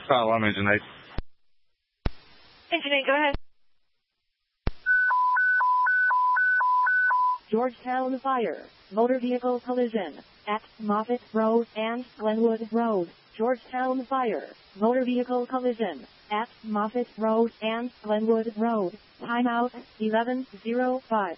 I'm Engine 8. Engine 8, go ahead. Georgetown Fire, motor vehicle collision at Moffett Road and Glenwood Road. Georgetown Fire, motor vehicle collision at Moffett Road and Glenwood Road. Timeout 11:05.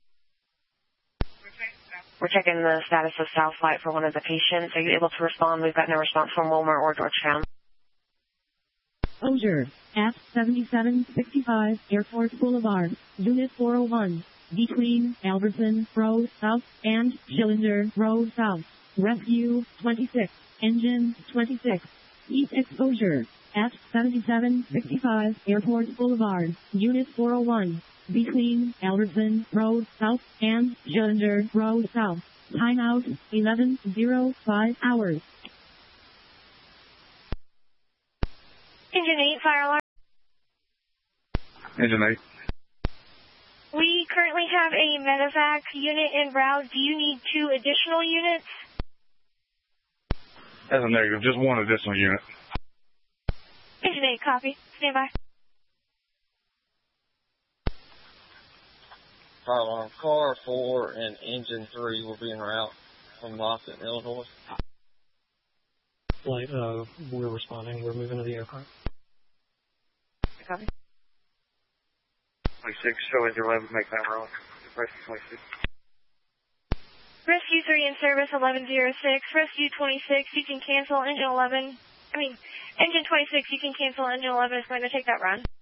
We're checking the status of South Flight for one of the patients. Are you able to respond? We've got no response from Wilmer or Georgetown. Closure at 7765 Airport Boulevard, Unit 401, between Albertson Road South and Schillinger Road South. Rescue 26, Engine 26. Heat exposure at 7765 Airport Boulevard, Unit 401, between Albertson Road South and Schillinger Road South. Timeout 11:05 hours. Engine 8, fire alarm. Engine 8. We currently have a medevac unit en route. Do you need 2 additional units? That's a negative. Just one additional unit. Engine 8, copy. Stand by. Fire alarm. Car 4 and Engine 3 will be en route from Moffett, Illinois. Flight, we're responding. We're moving to the aircraft. Copy. 26, show engine 11, make that route. Rescue 26. Rescue 3 in service 1106. Rescue 26, you can cancel engine 11. Engine 26, you can cancel engine 11. It's going to take that run.